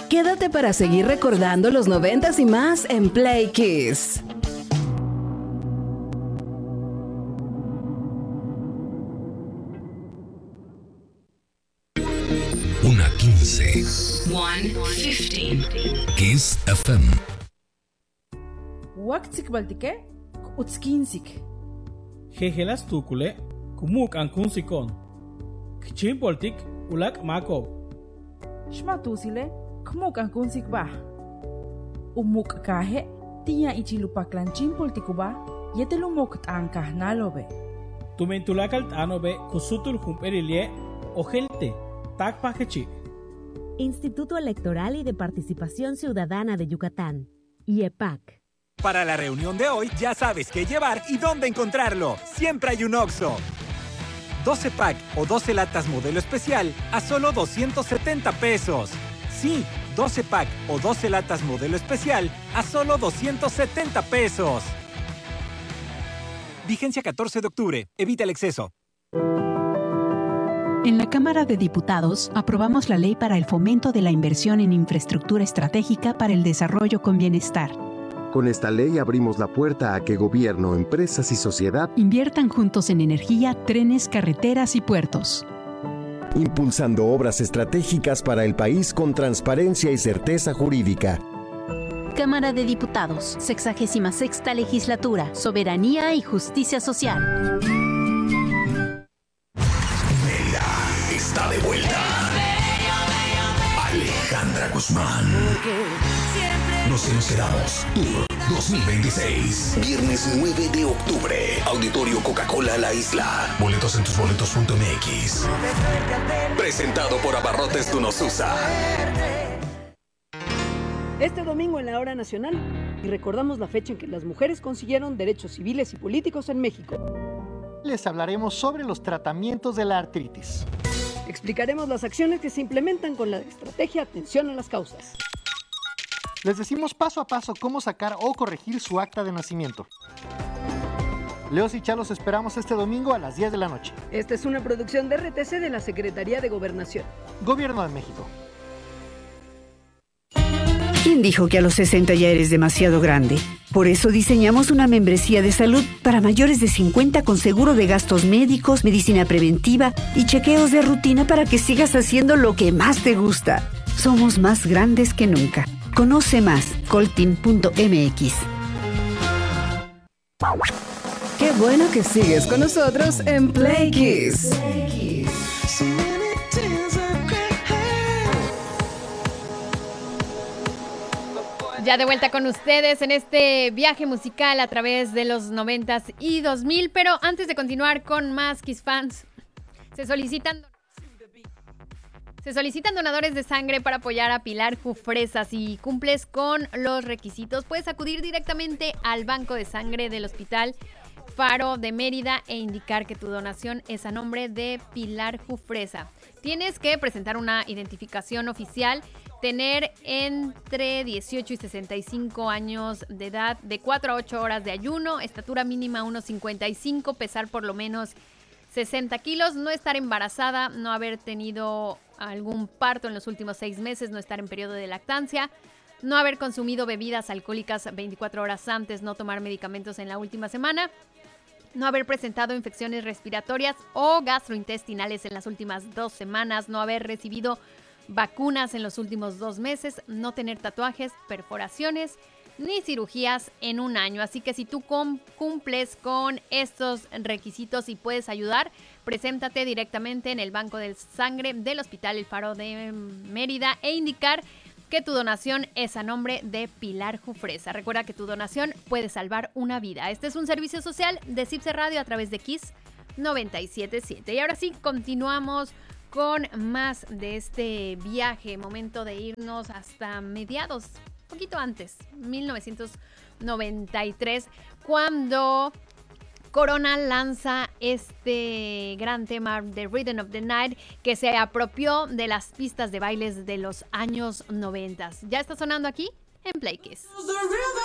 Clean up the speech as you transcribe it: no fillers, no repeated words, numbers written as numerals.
Quédate para seguir recordando los 90s y más en Play Kiss. Una 15. 1:15. Kiss FM. Waktsik baltike, utskinsik. Jejelas tukule, kumuk ankunsikon. Kchin poltik, ulak mako. Shmatusile, kmuk ankunsik bah. Umuk kahe, tia ichilupaklan chimpoltikuba, yetelumok tankah nalobe. Tumentulakal tanobe, kusutul jumperilie, ojelte, takpakechi. Instituto Electoral y de Participación Ciudadana de Yucatán, IEPAC. Para la reunión de hoy, ya sabes qué llevar y dónde encontrarlo. Siempre hay un Oxxo. 12 pack o 12 latas modelo especial a solo 270 pesos. Sí, 12 pack o 12 latas modelo especial a solo 270 pesos. Vigencia 14 de octubre. Evita el exceso. En la Cámara de Diputados aprobamos la Ley para el Fomento de la Inversión en Infraestructura Estratégica para el Desarrollo con Bienestar. Con esta ley abrimos la puerta a que gobierno, empresas y sociedad inviertan juntos en energía, trenes, carreteras y puertos. Impulsando obras estratégicas para el país con transparencia y certeza jurídica. Cámara de Diputados, 66ª Legislatura, Soberanía y Justicia Social. Está de vuelta. Alejandra Guzmán. Los que nos quedamos. Tour 2026. Viernes 9 de octubre. Auditorio Coca-Cola La Isla. Boletos en tusboletos.mx. Presentado por Abarrotes Tunosusa. Este domingo en la Hora Nacional y recordamos la fecha en que las mujeres consiguieron derechos civiles y políticos en México. Les hablaremos sobre los tratamientos de la artritis. Explicaremos las acciones que se implementan con la estrategia Atención a las Causas. Les decimos paso a paso cómo sacar o corregir su acta de nacimiento. Leos y Chá los esperamos este domingo a las 10 de la noche. Esta es una producción de RTC de la Secretaría de Gobernación. Gobierno de México. ¿Quién dijo que a los 60 ya eres demasiado grande? Por eso diseñamos una membresía de salud para mayores de 50 con seguro de gastos médicos, medicina preventiva y chequeos de rutina para que sigas haciendo lo que más te gusta. Somos más grandes que nunca. Conoce más, colteam.mx. Qué bueno que sigues con nosotros en Play Kiss. Ya de vuelta con ustedes en este viaje musical a través de los 90s y 2000, pero antes de continuar con más Kiss Fans, se solicitan donadores de sangre para apoyar a Pilar Jufresa. Si cumples con los requisitos, puedes acudir directamente al banco de sangre del Hospital Faro de Mérida e indicar que tu donación es a nombre de Pilar Jufresa. Tienes que presentar una identificación oficial, tener entre 18 y 65 años de edad, de 4 a 8 horas de ayuno, estatura mínima 1,55, pesar por lo menos 60 kilos, no estar embarazada, no haber tenido algún parto en los últimos 6 meses, no estar en periodo de lactancia, no haber consumido bebidas alcohólicas 24 horas antes, no tomar medicamentos en la última semana, no haber presentado infecciones respiratorias o gastrointestinales en las últimas 2 semanas, no haber recibido vacunas en los últimos 2 meses, no tener tatuajes, perforaciones ni cirugías en un año. Así que si tú cumples con estos requisitos y puedes ayudar, preséntate directamente en el Banco de Sangre del Hospital El Faro de Mérida e indicar que tu donación es a nombre de Pilar Jufresa. Recuerda que tu donación puede salvar una vida. Este es un servicio social de CIPSE Radio a través de Kiss 97.7. Y ahora sí, continuamos con más de este viaje. Momento de irnos hasta mediados, poquito antes, 1993, cuando Corona lanza este gran tema The Rhythm of the Night, que se apropió de las pistas de bailes de los años 90. Ya está sonando aquí en Play Kiss.